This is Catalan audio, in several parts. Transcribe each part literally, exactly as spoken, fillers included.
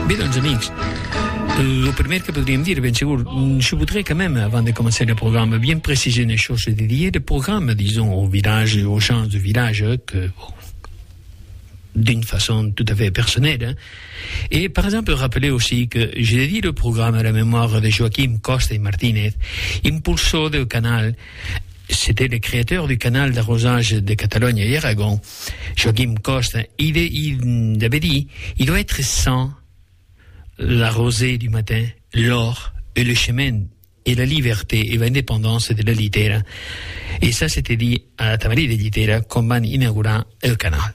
Bé, doncs, amics, el primer que podríem dir, ben segur, je voudrais quand même, avant de commencer le programme, bien préciser une chose, c'est dédié le programme, disons, au village, aux gens du village, que, bon, d'une façon tout à fait personnelle. Hein. Et par exemple, rappeler aussi que j'ai dit le programme à la mémoire de Joaquim Costa y Martínez, impulsor du canal. C'était le créateur du canal d'arrosage de Catalogne et Aragon, Joaquim Costa. Il, il avait dit, il doit être sans la rosée du matin, l'or et le chemin et la liberté et l'indépendance de la Llitera. Et ça, c'était dit à Tamarí de Llitera, quand van inaugurar el canal.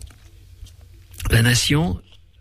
La nation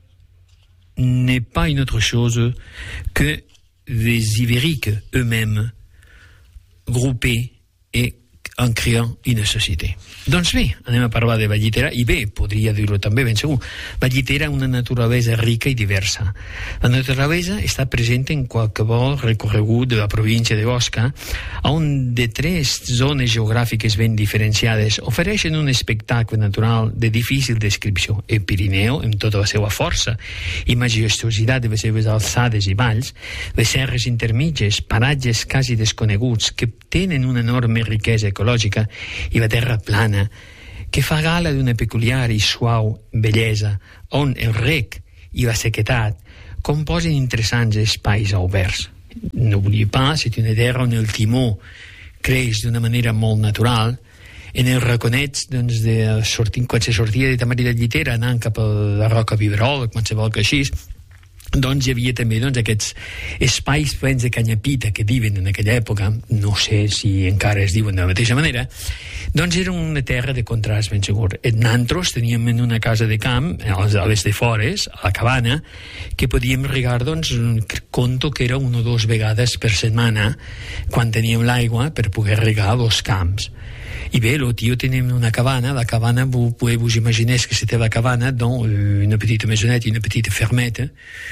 n'est pas une autre chose que des ibériques eux-mêmes, groupés et en créant une société. Doncs bé, anem a parlar de Vallitera, i bé, podria dir-ho també, ben segur. Vallitera, una naturalesa rica i diversa. La naturalesa està present en qualsevol recorregut de la província de Osca, on de tres zones geogràfiques ben diferenciades ofereixen un espectacle natural de difícil descripció. El Pirineu, amb tota la seva força i majestuositat de les seves alçades i valls, les serres intermitges, paratges quasi desconeguts que tenen una enorme riquesa ecològica, i la terra plana, que fa gala d'una peculiar i suau bellesa, on el rec i la sequetat composen interessants espais oberts. N'oubliez pas, c'est une terra on el timó creix d'una manera molt natural. En els raconets, doncs, de sortir, quan se sortia de Tamarí de Llitera anant cap a la Roca Viverol o qualsevol que així, doncs hi havia també doncs, aquests espais plens de canyapita que diuen en aquella època, no sé si encara es diuen de la mateixa manera, doncs era una terra de contrast ben segur. Nosaltres teníem en una casa de camp, a les de fores, a la cabana, que podíem regar, doncs, conto que era una o dues vegades per setmana quan teníem l'aigua per poder regar els camps. I bé, el tio tenim una cabana, la cabana, vous pouvez vous imaginer que c'était la cabana dans une petite maisonnette, une petite fermette,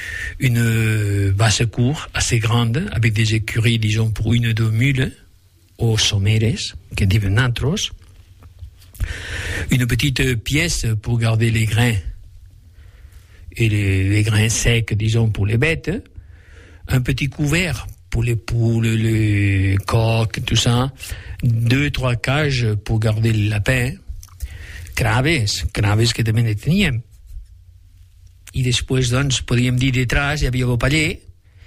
une basse-cour assez grande, avec des écuries, disons, pour une ou deux mules, aux sommeres, que disent nosaltres, une petite pièce pour garder les grains, et les, les grains secs, disons, pour les bêtes, un petit couvert pour les poules, les coqs, tout ça, deux, trois cages pour garder le lapin, craves, craves que també ne teníem. I després, doncs, podíem dir detrás, hi havia el paller,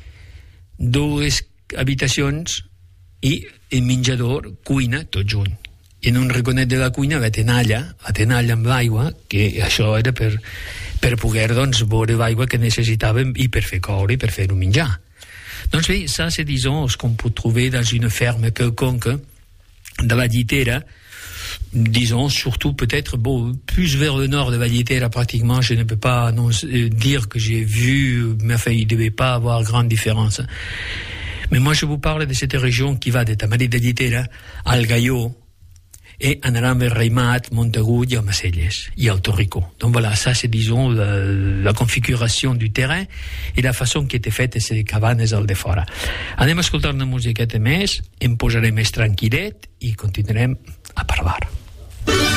dues habitacions i el menjador, cuina, tot junt. I en un raconet de la cuina, la tenalla, la tenalla amb l'aigua, que això era per, per poder, doncs, veure l'aigua que necessitàvem i per fer coure i per fer-ho menjar. Donc, ça, c'est, disons, ce qu'on peut trouver dans une ferme quelconque de la Llitera, disons, surtout peut-être, bon, plus vers le nord de la Llitera, pratiquement, je ne peux pas annoncer, euh, dire que j'ai vu, mais enfin, il ne devait pas avoir grande différence. Mais moi, je vous parle de cette région qui va de Tamarí de Llitera al Gaió, et en allant vers Reimat, Montagut i Almacelles, i al Torrico. Donc voilà, ça c'est, disons, la, la configuration du terrain i la façon que té fet ces cabanes al de fora. Anem a escoltar una musiqueta més, em posaré més tranquil·let i continuarem a parlar.